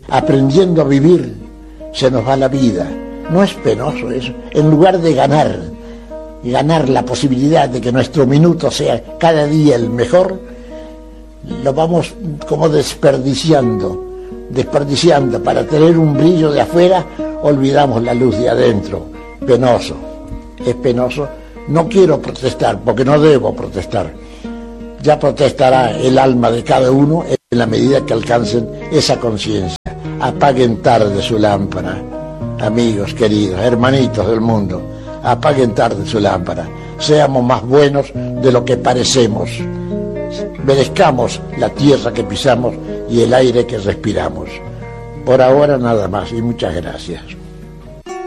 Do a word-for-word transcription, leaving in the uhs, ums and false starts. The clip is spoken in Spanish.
aprendiendo a vivir, se nos va la vida. No es penoso eso. En lugar de ganar, ganar la posibilidad de que nuestro minuto sea cada día el mejor, lo vamos como desperdiciando, desperdiciando para tener un brillo de afuera, olvidamos la luz de adentro. Penoso, es penoso. No quiero protestar, porque no debo protestar. Ya protestará el alma de cada uno en la medida que alcancen esa conciencia. Apaguen tarde su lámpara, amigos queridos, hermanitos del mundo, apaguen tarde su lámpara. Seamos más buenos de lo que parecemos. Merezcamos la tierra que pisamos y el aire que respiramos. Por ahora nada más y muchas gracias.